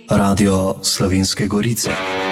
Radio Slovenske Gorice.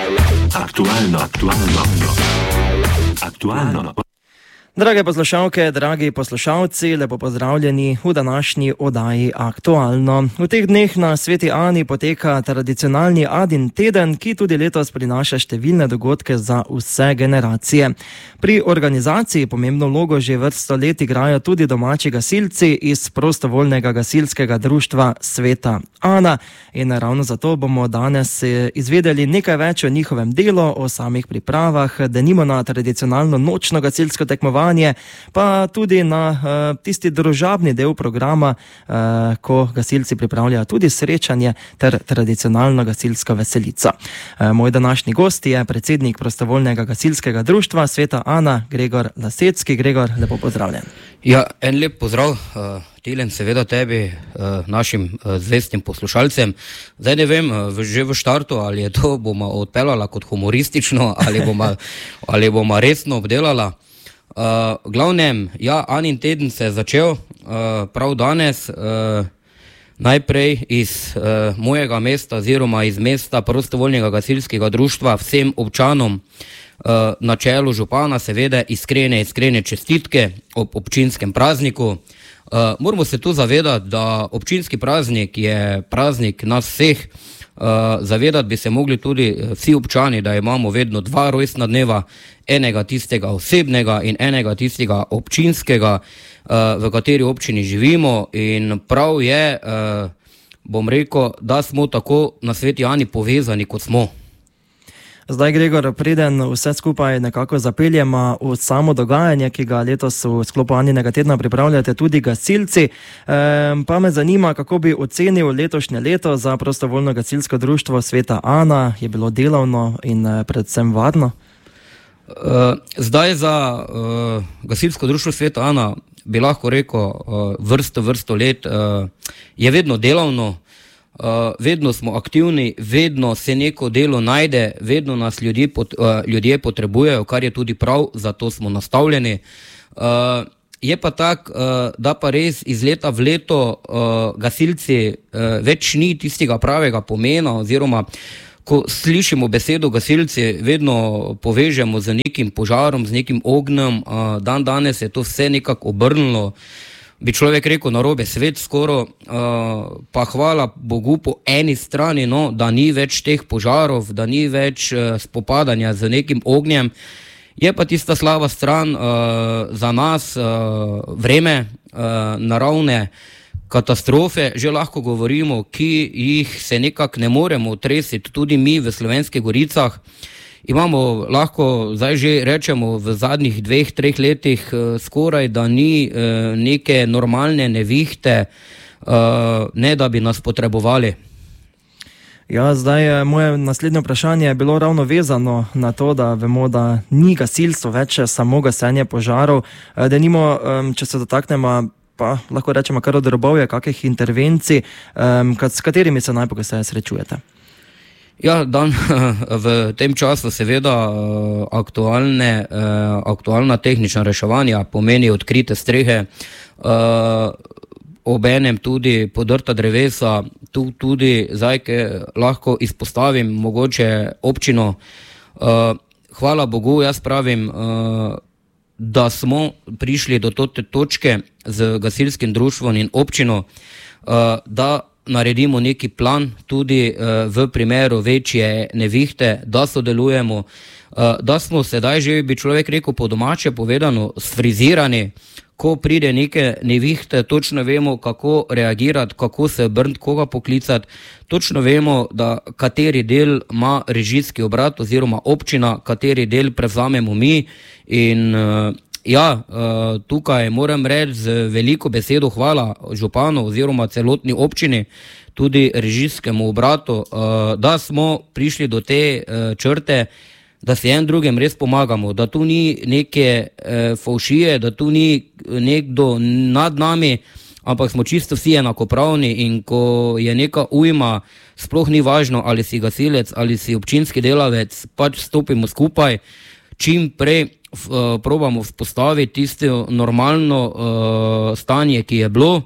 Aktualno. Drage poslušalke, dragi poslušalci, lepo pozdravljeni v današnji oddaji Aktualno. V teh dneh na Sveti Ani poteka tradicionalni Adin teden, ki tudi letos prinaša številne dogodke za vse generacije. Pri organizaciji pomembno vlogo že vrsto let igrajo tudi domači gasilci iz prostovoljnega gasilskega društva Sveta Ana. In ravno zato bomo danes izvedeli nekaj več o njihovem delu, o samih pripravah, denimo na tradicionalno nočno gasilsko tekmovanje, pa tudi na tisti družabni del programa, ko gasilci pripravljajo tudi srečanje ter tradicionalno gasilsko veselico. Moj današnji gost je predsednik prostovoljnega gasilskega društva Sveta Ana, Gregor Lasecki. Gregor, lepo pozdravljen. Ja, en lep pozdrav, Tilen, seveda tebi, našim zvestim poslušalcem. Zdaj ne vem, že v štartu, ali je to bomo odpeljala kot humoristično, ali bomo resno obdelala. Glavnem, ja, Anin teden se je začel prav danes, najprej iz mojega mesta oziroma iz mesta prostovoljnega gasilskega društva vsem občanom na čelu župana seveda iskrene čestitke ob občinskem prazniku. Moramo se tu zavedati, da občinski praznik je praznik nas vseh. Zavedati bi se mogli tudi vsi občani, da imamo vedno dva rojstna dneva, enega tistega osebnega in enega tistega občinskega, v kateri občini živimo, in prav je, bom rekel, da smo tako na Sveti Ani povezani, kot smo. Zdaj, Gregor, preden vse skupaj nekako zapeljemo v samo dogajanje, ki ga letos v sklopu Aninega tedna pripravljate tudi gasilci, pa me zanima, kako bi ocenil letošnje leto za prostovoljno gasilsko društvo Sveta Ana. Je bilo delovno in predvsem varno? Zdaj za gasilsko društvo Sveta Ana bi lahko rekel vrsto let je vedno delovno. Vedno smo aktivni, vedno se neko delo najde, vedno nas ljudje potrebujejo, kar je tudi prav, zato smo nastavljeni. Je pa tak, da pa res iz leta v leto gasilci več ni tistega pravega pomena, oziroma ko slišimo besedo gasilci, vedno povežemo z nekim požarom, z nekim ognjem. Danes je to vse nekako obrnilo, bi človek rekel, narobe svet skoro, pa hvala Bogu po eni strani, no, da ni več teh požarov, da ni več spopadanja z nekim ognjem. Je pa tista slaba stran za nas vreme, naravne katastrofe, že lahko govorimo, ki jih se nekako ne moremo otresiti, tudi mi v Slovenskih Goricah. Imamo, lahko zdaj že rečemo, v zadnjih 2-3 letih skoraj, da ni neke normalne nevihte, ne da bi nas potrebovali. Ja, zdaj moje naslednje vprašanje je bilo ravno vezano na to, da vemo, da ni gasilstvo več samo gasenje požarov. Denimo, če se dotaknemo, pa lahko rečemo kar od drobovja, kakih intervencij, s katerimi se najpogosteje srečujete? Ja, v tem času seveda aktualna tehnična reševanja pomeni odkrite strehe, obenem tudi podrta drevesa, tu tudi zdaj lahko izpostavim mogoče občino. Hvala Bogu, jaz pravim, da smo prišli do te točke z gasilskim društvom in občino, da naredimo neki plan tudi v primeru večje nevihte, da sodelujemo, da smo sedaj že, bi človek rekel po domače povedano, sfrizirani. Ko pride neke nevihte, točno vemo, kako reagirati, kako se obrniti, koga poklicati, točno vemo, da kateri del ima režijski obrat oziroma občina, kateri del prevzamemo mi. In tukaj moram reči z veliko besedo hvala županu oziroma celotni občini, tudi režijskemu obratu, da smo prišli do te črte, da si en drugem res pomagamo, da tu ni neke fovšije, da tu ni nekdo nad nami, ampak smo čisto vsi enakopravni, in ko je neka ujma, sploh ni važno, ali si gasilec ali si občinski delavec, pač stopimo skupaj, čim prej probamo vzpostaviti tisto normalno stanje, ki je bilo.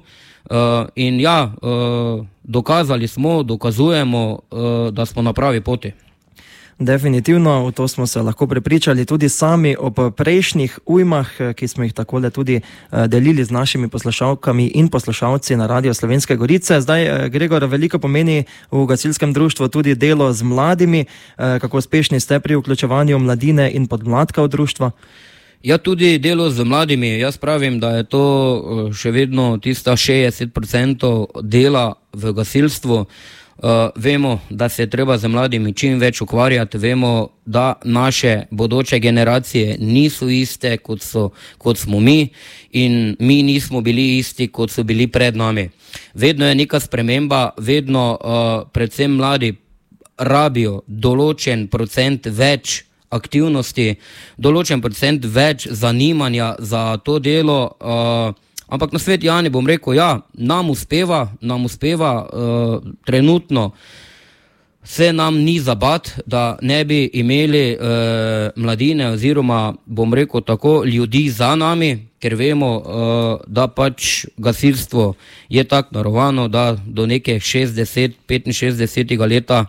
In ja, dokazali smo, dokazujemo, da smo na pravi poti. Definitivno, v to smo se lahko prepričali tudi sami ob prejšnjih ujmah, ki smo jih takole tudi delili z našimi poslušalkami in poslušalci na Radio Slovenske Gorice. Zdaj, Gregor, veliko pomeni v gasilskem društvu tudi delo z mladimi. Kako uspešni ste pri vključevanju mladine in podmladka v društvo? Ja, tudi delo z mladimi. Jaz pravim, da je to še vedno tista 60% dela v gasilstvu. Vemo, da se je treba z mladimi čim več ukvarjati, vemo, da naše bodoče generacije niso iste, kot smo mi, in mi nismo bili isti, kot so bili pred nami. Vedno je neka sprememba, vedno predvsem mladi rabijo določen procent več aktivnosti, določen procent več zanimanja za to delo, ampak na svet, Jani, bom rekel, ja, nam uspeva, trenutno se nam ni zabat, da ne bi imeli mladine oziroma, bom rekel tako, ljudi za nami, ker vemo, da pač gasilstvo je tako naravano, da do neke 65 leta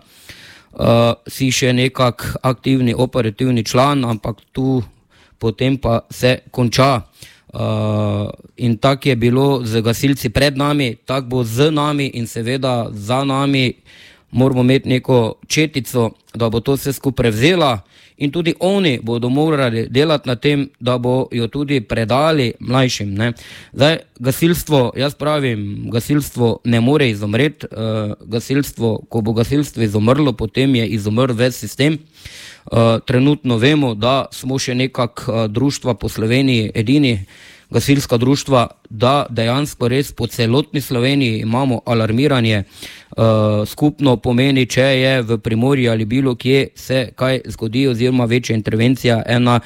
si še nekak aktivni, operativni član, ampak tu potem pa se konča. In tako je bilo z gasilci pred nami, tako bo z nami in seveda za nami. Moramo imeti neko četico, da bo to vse skupaj prevzela, in tudi oni bodo morali delati na tem, da bo jo tudi predali mlajšim, ne. Zdaj, gasilstvo, jaz pravim, gasilstvo ne more izumreti, ko bo gasilstvo izumrlo, potem je izumrl ves sistem. Trenutno vemo, da smo še nekak društva po Sloveniji, edini gasilska društva, da dejansko res po celotni Sloveniji imamo alarmiranje. Skupno pomeni, če je v Primorju ali bilo kje se kaj zgodi oziroma večja intervencija,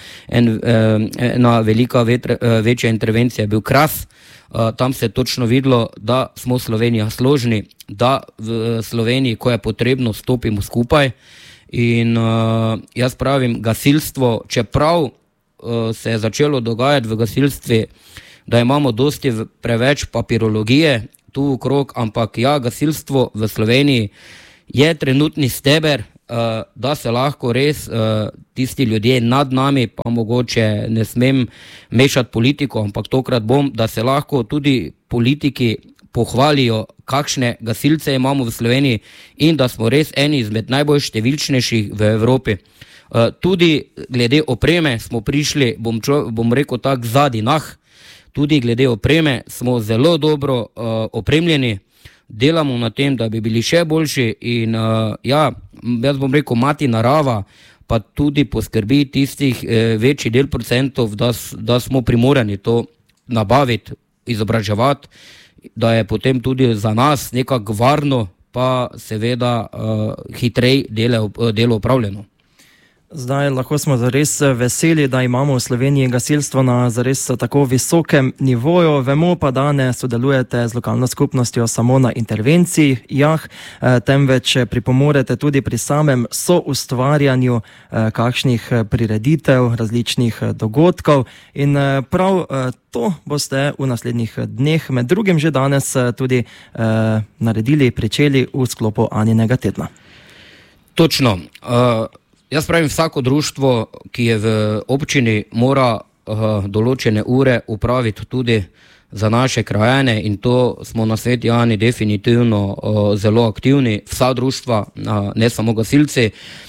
ena velika večja intervencija je bil Kras. Tam se je točno videlo, da smo Slovenija složni, da v Sloveniji, ko je potrebno, stopimo skupaj. In jaz pravim, gasilstvo, čeprav se je začelo dogajati v gasilstvi, da imamo dosti preveč papirologije tu okrog, ampak ja, gasilstvo v Sloveniji je trenutni steber, da se lahko res tisti ljudje nad nami, pa mogoče ne smem mešati politiko, ampak tokrat bom, da se lahko tudi politiki pohvalijo, kakšne gasilce imamo v Sloveniji in da smo res eni izmed najbolj številčnejših v Evropi. Tudi glede opreme smo prišli, bom rekel tako, zadnji nah. Tudi glede opreme smo zelo dobro opremljeni, delamo na tem, da bi bili še boljši in ja, jaz bom rekel, mati narava pa tudi poskrbi tistih večji del procentov, da smo primorani to nabaviti, izobraževati, da je potem tudi za nas nekako varno, pa seveda hitrej delo opravljeno. Zdaj lahko smo zares veseli, da imamo v Sloveniji gasilstvo na zares tako visokem nivoju. Vemo pa, da ne sodelujete z lokalno skupnostjo samo na intervencijah, temveč pripomorete tudi pri samem soustvarjanju kakšnih prireditev, različnih dogodkov. In prav to boste v naslednjih dneh, med drugim že danes, tudi naredili, pričeli v sklopu Aninega tedna. Točno. Jaz pravim, vsako društvo, ki je v občini, mora določene ure upraviti tudi za naše krajane, in to smo na Sveti Ani definitivno zelo aktivni, vsa društva, ne samo gasilci.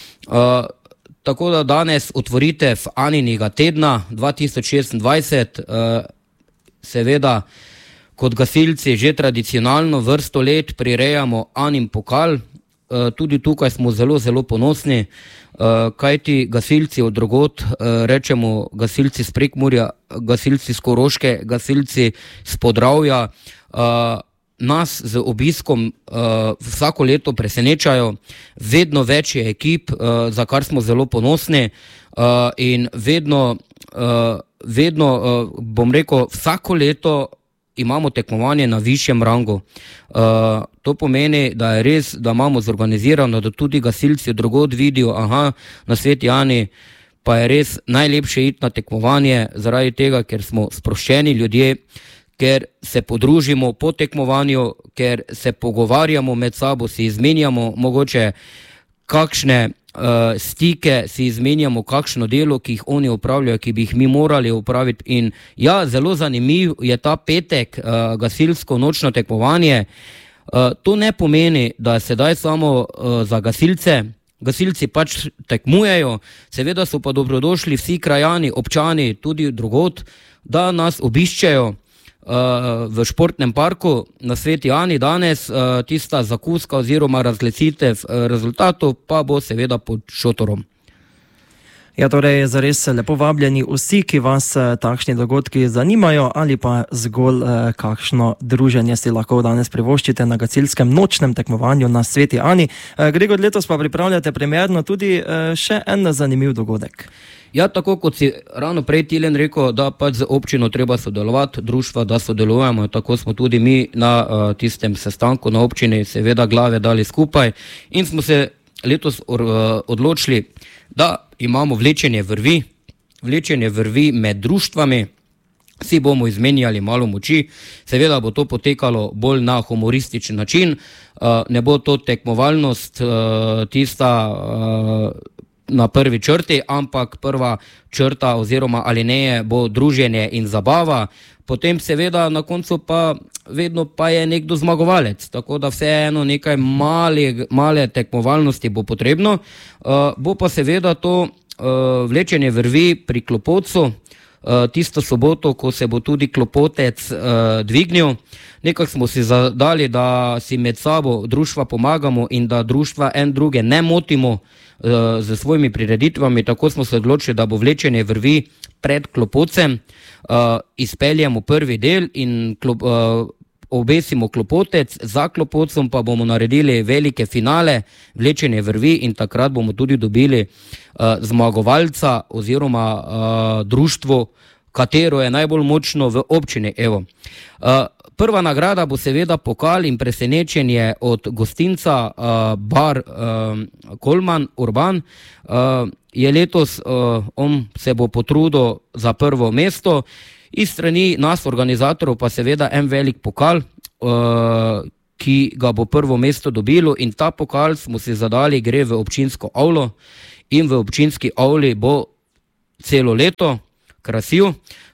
Tako da danes otvoritev Aninega tedna 2026, seveda kot gasilci že tradicionalno vrsto let prirejamo Anin pokal. Tudi tukaj smo zelo, zelo ponosni, kajti gasilci od drugod, rečemo gasilci z Prekmurja, gasilci z Koroške, gasilci z Podravja, nas z obiskom vsako leto presenečajo, vedno več je ekip, za kar smo zelo ponosni, in vedno, bom rekel, vsako leto imamo tekmovanje na višjem rangu. To pomeni, da je res, da imamo zorganizirano, da tudi gasilci od drugod vidijo, na Sveti Ani pa je res najlepše iti na tekmovanje, zaradi tega, ker smo sproščeni ljudje, ker se podružimo po tekmovanju, ker se pogovarjamo med sabo, si izmenjamo mogoče kakšne stike, si izmenjamo kakšno delo, ki jih oni opravljajo, ki bi jih mi morali opraviti. In ja, zelo zanimiv je ta petek gasilsko nočno tekmovanje. To ne pomeni, da je sedaj samo za gasilce. Gasilci pač tekmujejo, seveda so pa dobrodošli vsi krajani, občani, tudi drugod, da nas obiščejo v športnem parku na Sveti Ani danes. Tista zakuska oziroma razglasitev rezultatov pa bo seveda pod šotorom. Ja, torej zares lepo vabljeni vsi, ki vas takšni dogodki zanimajo ali pa zgolj kakšno druženje si lahko danes privoščite na gasilskem nočnem tekmovanju na Sveti Ani. Gregor, letos pa pripravljate premierno tudi še en zanimiv dogodek. Ja, tako kot si ravno prej Tilen rekel, da pač z občino treba sodelovati, društva, da sodelujemo, tako smo tudi mi na tistem sestanku na občini seveda glave dali skupaj in smo se letos odločili, da imamo vlečenje vrvi med društvami, si bomo izmenjali malo moči, seveda bo to potekalo bolj na humorističen način, ne bo to tekmovalnost tista na prvi črti, ampak prva črta oziroma alineje bo druženje in zabava, potem seveda na koncu pa vedno pa je nekdo zmagovalec, tako da vseeno nekaj male tekmovalnosti bo potrebno, bo pa seveda to vlečenje vrvi pri Klopotcu, tisto soboto, ko se bo tudi Klopotec dvignil. Nekako smo si zadali, da si med sabo društva pomagamo in da društva en druge ne motimo z svojimi prireditvami, tako smo se odločili, da bo vlečenje vrvi pred Klopotcem, izpeljemo prvi del in obesimo Klopotec, za Klopotcem pa bomo naredili velike finale, vlečenje vrvi in takrat bomo tudi dobili zmagovalca oziroma društvo, katero je najbolj močno v občini. Evo. Prva nagrada bo seveda pokal in presenečenje od gostinca Bar Kolman Urban. Je letos, on se bo potrudil za prvo mesto, iz strani nas organizatorov pa seveda en velik pokal, ki ga bo prvo mesto dobilo in ta pokal smo si zadali, gre v občinsko avlo in v občinski avli bo celo leto krasil.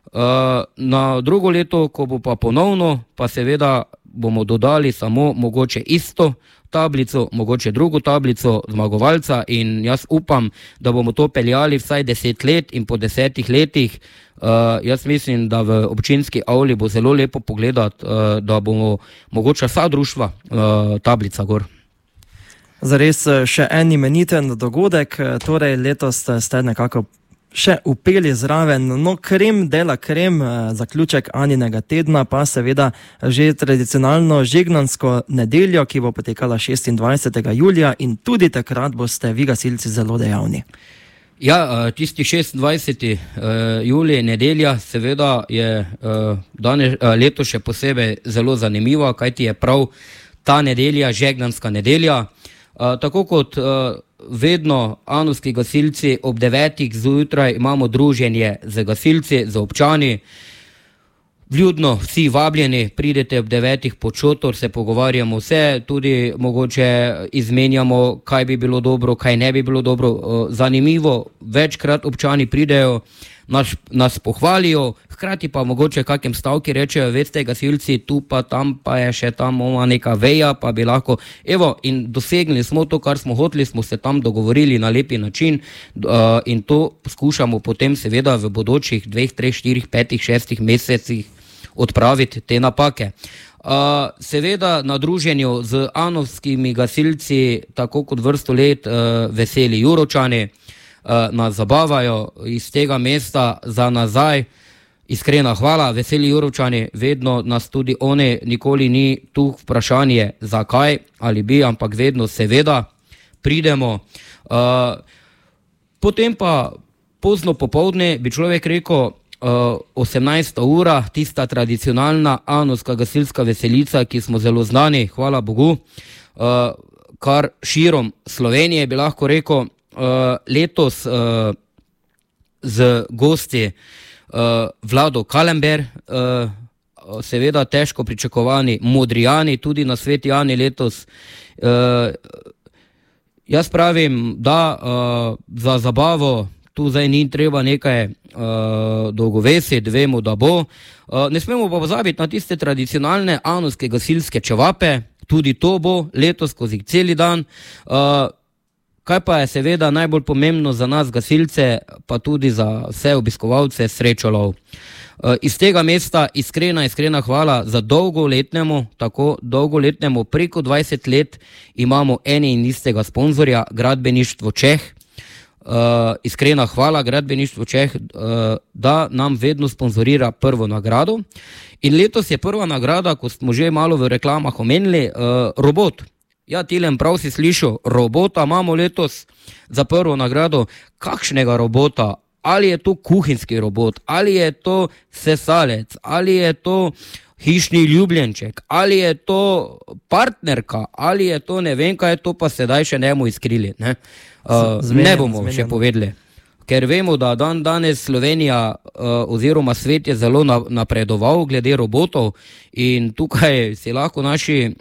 Na drugo leto, ko bo pa ponovno, pa seveda bomo dodali samo mogoče isto tablico, mogoče drugo tablico zmagovalca in jaz upam, da bomo to peljali vsaj 10 let in po 10 letih jaz mislim, da v občinski avli bo zelo lepo pogledati, da bomo mogoče vsa društva tablica gor. Zares še en imeniten dogodek, torej letos ste nekako še upeli zraven, no krem dela krem, zaključek Aninega tedna, pa seveda že tradicionalno žegnansko nedeljo, ki bo potekala 26. julija in tudi takrat boste vi gasilci zelo dejavni. Ja, tisti 26. julij, nedelja, seveda je leto še posebej zelo zanimiva, kajti je prav ta nedelja žegnanska nedelja. Tako kot vedno anovski gasilci ob 9. zjutraj imamo druženje z gasilci, z občani. Vljudno vsi vabljeni, pridete ob 9. pod šotor, se pogovarjamo vse, tudi mogoče izmenjamo, kaj bi bilo dobro, kaj ne bi bilo dobro. Zanimivo, večkrat občani pridejo, nas pohvalijo, hkrati pa mogoče kakem stavki rečejo, veste gasilci, tu pa tam pa je še tam neka veja, pa bi lahko, evo, in dosegli smo to, kar smo hoteli, smo se tam dogovorili na lepi način in to skušamo potem seveda v bodočih 2, 3, 4, 5, 6 mesecih odpraviti te napake. Seveda na druženju z anovskimi gasilci, tako kot vrsto let, veseli Jurovčani nas zabavajo iz tega mesta za nazaj. Iskrena hvala, veseli Jurovčani, vedno nas tudi oni, nikoli ni tu vprašanje zakaj ali bi, ampak vedno seveda pridemo. Potem pa pozno popoldne bi človek rekel 18. ura, tista tradicionalna anovska gasilska veselica, ki smo zelo znani, hvala Bogu, kar širom Slovenije bi lahko rekel, letos z gosti Vlado Kalember, seveda težko pričakovani Modrijani, tudi na Sveti Ani letos. Jaz pravim, da za zabavo tu zdaj ni treba nekaj dolgovesiti, vemo, da bo. Ne smemo pa pozabiti na tiste tradicionalne anovske gasilske čevape, tudi to bo letos skozi celi dan. Kaj pa je seveda najbolj pomembno za nas gasilce, pa tudi za vse obiskovalce, srečolov. Iz tega mesta iskrena hvala za dolgoletnemu, preko 20 let imamo eni in istega sponzorja, Gradbeništvo Čeh. Iskrena hvala Gradbeništvu Čeh, da nam vedno sponzorira prvo nagrado. In letos je prva nagrada, ko smo že malo v reklamah omenili, robot. Ja, Tilen, prav si slišal, robota imamo letos za prvo nagrado. Kakšnega robota? Ali je to kuhinjski robot, ali je to sesalec, ali je to hišni ljubljenček, ali je to partnerka, ali je to ne vem kaj, to pa sedaj še ne bomo izkrili. Ne bomo še povedali. Ker vemo, da danes Slovenija oziroma svet je zelo napredoval glede robotov in tukaj si lahko naši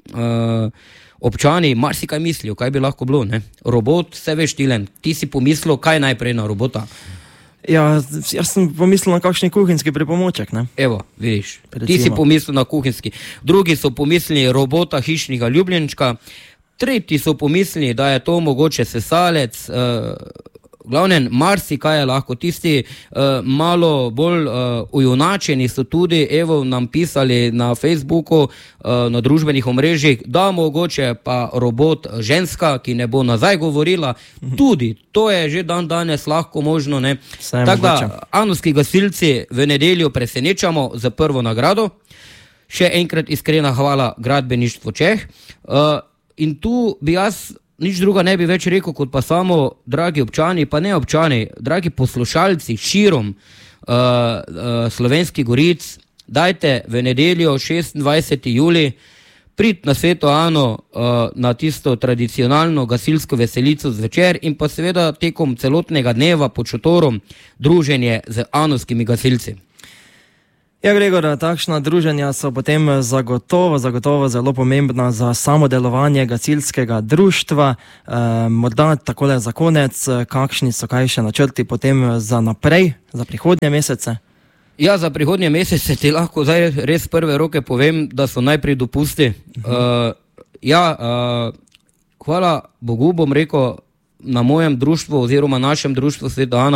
občani marsikaj mislijo, kaj bi lahko bilo. Robot, vse veš, Tilen, ti si pomislil, kaj najprej na robota? Ja, jaz sem pomislil na kakšni kuhinjski pripomoček, ne? Evo, vidiš, ti si pomislil na kuhinjski. Drugi so pomislili robota hišnega ljubljenčka, tretji so pomislili, da je to mogoče sesalec, glavnem, marsikaj je lahko. Tisti malo bolj ujunačeni so tudi, evo, nam pisali na Facebooku, na družbenih omrežjih, da mogoče pa robot ženska, ki ne bo nazaj govorila, tudi, to je že danes lahko možno, ne. Tako da, anovski gasilci v nedeljo presenečamo za prvo nagrado. Še enkrat iskrena hvala Gradbeništvu Čeh. In tu bi jaz nič druga ne bi več rekel, kot pa samo, dragi občani, pa ne občani, dragi poslušalci širom Slovenskih Goric, dajte v nedeljo 26. julij priti na Sveto Ano na tisto tradicionalno gasilsko veselico zvečer in pa seveda tekom celotnega dneva pod šotorom druženje z anovskimi gasilci. Ja, Gregor, takšna druženja so potem zagotovo zelo pomembna za samo delovanje gasilskega društva. Morda takole za konec, kakšni so kaj še načrti potem za naprej, za prihodnje mesece? Ja, za prihodnje mesece ti lahko zdaj res prve roke povem, da so najprej dopusti. Hvala Bogu, bom rekel, na mojem društvu oziroma našem društvu Sveta Ana